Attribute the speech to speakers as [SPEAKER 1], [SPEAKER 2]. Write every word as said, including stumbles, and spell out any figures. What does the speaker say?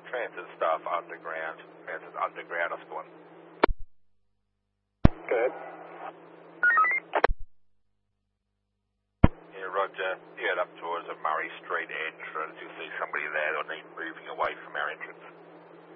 [SPEAKER 1] Transit stuff underground. Transit underground of one.
[SPEAKER 2] Good.
[SPEAKER 1] Yeah, Roger. You head up towards the Murray